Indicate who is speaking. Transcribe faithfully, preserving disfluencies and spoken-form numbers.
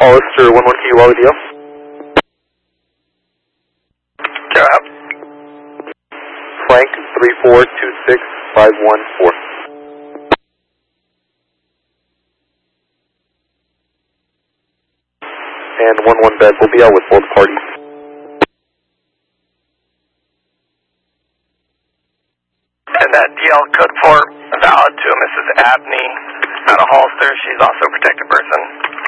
Speaker 1: Hollister one one Kilo with you.
Speaker 2: Go out.
Speaker 1: Frank three four two six five one four. And one one bed will be out with both parties.
Speaker 2: And that D L code four valid to Missus Abney out of Hollister. She's also a protected person.